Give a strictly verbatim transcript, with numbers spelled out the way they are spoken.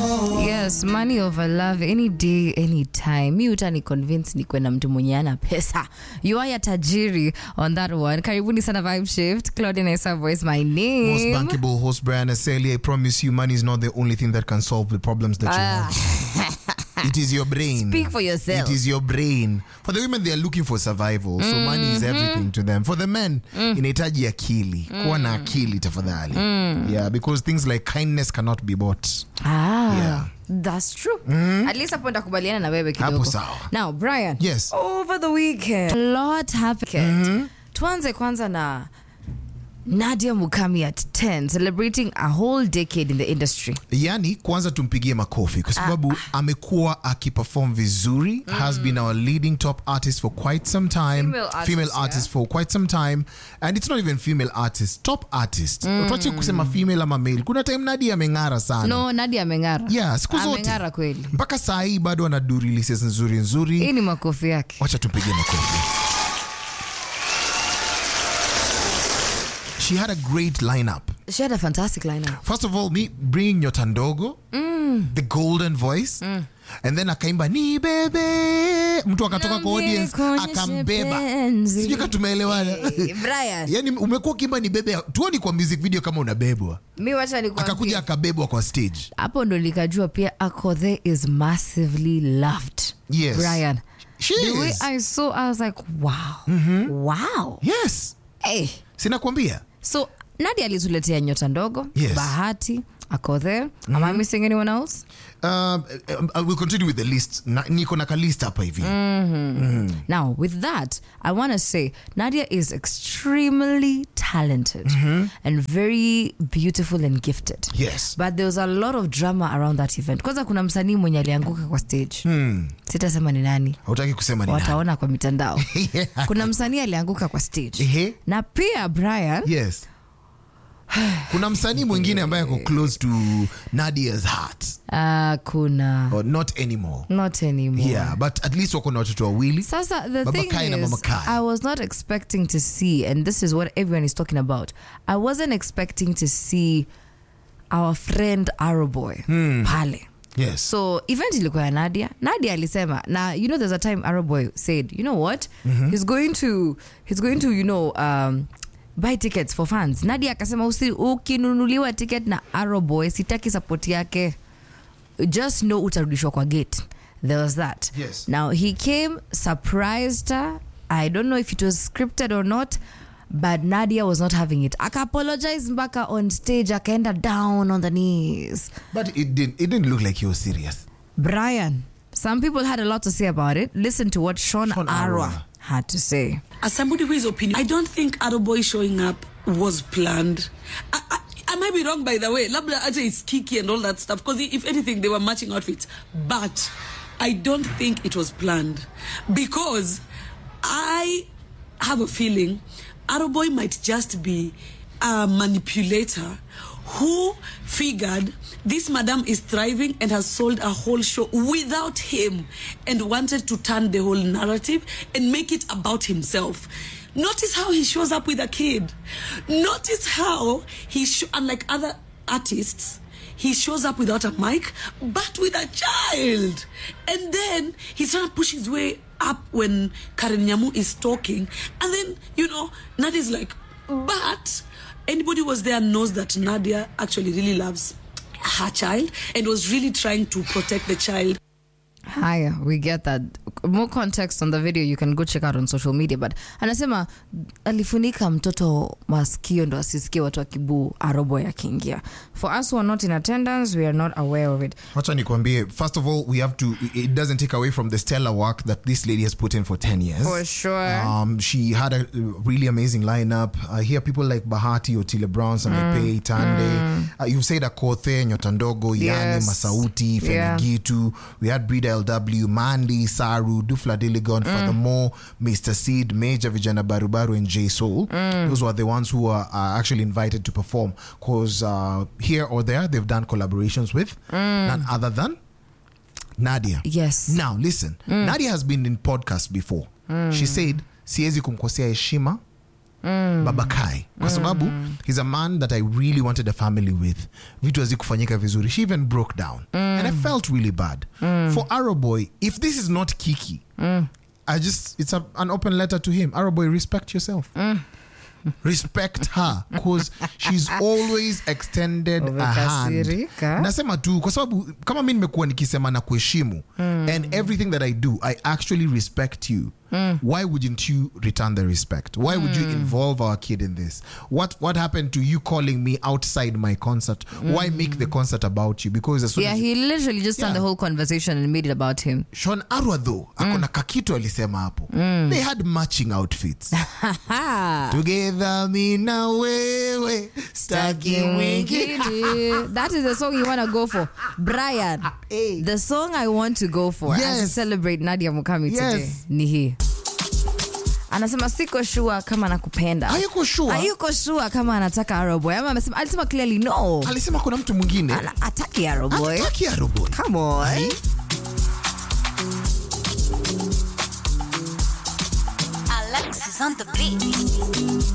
Yes, money over love any day, any time. Mi utani convince ni kwenda mtu mwenye ana pesa. You are ya tajiri on that one. Karibuni sana Vibe Shift. Claudia Naisa voice my name. Most bankable host Brian Aseli. I promise you money is not the only thing that can solve the problems that you Ah. have. It is your brain. Speak for yourself. It is your brain. For the women, they are looking for survival. So money is everything to them. For the men, inahitaji akili. Kuwa na akili tafadhali. Yeah, because things like kindness cannot be bought. Ah, Yeah. that's true. At least hapo ndakubaliana na wewe kidogo. Hapo sawa. Now, Brian. Yes. Over the weekend, a lot happened. Tuanze kwanza na Nadia Mukami at ten, celebrating a whole decade in the industry. Yani kwanza tumpigie makofi kwa sababu amekuwa akiperform vizuri, has been our leading top artist for quite some time, Female artist, female yeah. artist for quite some time, and it's not even female artist, top artist. Tuache kusema female ama male. Kuna time Nadia ameng'ara sana. No, Nadia ameng'ara. Yeah, siku zote. Ameng'ara kweli. Mpaka saa hii bado ana do releases nzuri nzuri. Hii ni makofi yake. Wacha tumpigie makofi. She had a great lineup. She had a fantastic lineup. First of all, me bringing Nyota Ndogo, the golden voice, and then akaimba ni bebe, mtu akatoka kwa audience akambeba. Sijui kama tumeelewana. Hey, Brian. Yani umekuwa kimba ni bebe, tuoni kwa music video kama unabebwa. Mi wacha nikwambie. Akakuja akabebwa kwa stage. Hapo ndo nikajua pia Akothe is massively loved. Yes. Brian. She The is. way I saw, I was like, wow. Wow. Yes. Hey. Sina kuambia. So, Nadia alituletea Nyota Ndogo, Yes. Bahati, Akothe. Am I missing anyone else? Uh, I will continue with the list. Na, niko na ka list hapa hivi. Now, with that, I want to say Nadia is extremely talented and very beautiful and gifted. Yes. But there was a lot of drama around that event. Kwanza kuna msanii mwenye alianguka kwa stage. Sitasema ni nani. Hautaki kusema ni nani. Wataona kwa mitandao. Kuna msanii alianguka kwa stage. Ehe. Na pia Brian. Yes. Kuna msanii mwingine ambaye ako close to Nadia's heart. Uh, kuna. Or not anymore. Not anymore. Yeah, but at least wako na watoto wawili. Sasa, the Baba thing Kai na is, Mama Kai. I was not expecting to see, and this is what everyone is talking about, I wasn't expecting to see our friend Arrowboy pale. Yes. So event ilikuwa ya Nadia. Nadia alisema, na you know there's a time Arrowboy said, you know what? He's going to, he's going to, you know, um, buy tickets for fans. Nadia akasema usi ukinunuliwa ticket na Arrowboy sitaki support yake. Just know utarudishwa kwa gate. There was that. Yes. Now he came, surprised her. I don't know if it was scripted or not, but Nadia was not having it. Aka apologize mpaka on stage, akaenda down on the knees. But it didn't it didn't look like he was serious. Brian, some people had a lot to say about it. Listen to what Sean, Sean Arwa Arwa. had to say. As somebody who is opinion, I don't think Arrowboy showing up was planned. I, I, I might be wrong, by the way. Labda Aja is Kiki and all that stuff. Because if anything, they were matching outfits. But I don't think it was planned. Because I have a feeling Arrowboy might just be a manipulator who figured this madam is thriving and has sold a whole show without him and wanted to turn the whole narrative and make it about himself. Notice how he shows up with a kid. Notice how he, sh- unlike other artists, he shows up without a mic, but with a child. And then he's trying to push his way up when Karen Nyamu is talking. And then, you know, Nadia's like, but anybody who was there knows that Nadia actually really loves her child and was really trying to protect the child. Hi, we get that. More context on the video you can go check out on social media, but anasema alifunika mtoto masikio ndo asisikie watu wakibuu Arrowboy akiingia. For us who are not in attendance, we are not aware of it. Wacha nikwambie, first of all, we have to, it doesn't take away from the stellar work that this lady has put in for ten years. For sure. Um, she had a really amazing lineup. I hear people like Bahati, Otile Brown, Samepe, Tande. Uh, you've said Akothe, Nyota Ndogo, Yane, Yes. Masauti, Yeah. Fenegitu. We had Brida L W, Mandy, Saru, Dufla Diligon, furthermore, Mister Seed, Major Vijana Barubaru, and J Soul. Those were the ones who were uh, actually invited to perform. Because uh, here or there, they've done collaborations with none other than Nadia. Yes. Now, listen. Nadia has been in podcasts before. She said, siezi kumkosea heshima mm. Baba Kai kwa sababu mm. he's a man that I really wanted a family with. Vitu hazikufanyika vizuri. She even broke down mm. and I felt really bad mm. for Arrow Boy. If this is not Kiki, mm. I just it's a, an open letter to him. Arrow Boy, respect yourself. Mm. Respect her because she's always extended a hand. Nasema tu kwa sababu kama mimi nimekuwa nikisema na kuheshimu mm. and everything that I do I actually respect you. Mm. Why wouldn't you return the respect? Why would mm. you involve our kid in this? What what happened to you calling me outside my concert? Mm. Why make the concert about you? Because as soon yeah, as he literally just yeah. turned the whole conversation and made it about him. Sean Arwa though, mm. akona kakitu alisema hapo. Mm. They had matching outfits. Together me na wewe staki mwingine. That is the song you want to go for. Brian, hey. The song I want to go for yes. as to celebrate Nadia Mukami yes. today ni hii. Anasema siko sure kama nakupenda. Hayuko sure. Hayuko sure kama anataka Arrow Boy. Ama amesema alisema clearly no. Alisema kuna mtu mwingine. Ana ataki Arrow Boy. Ataki Arrow Boy. Come on. Hey. Alexis on the beat.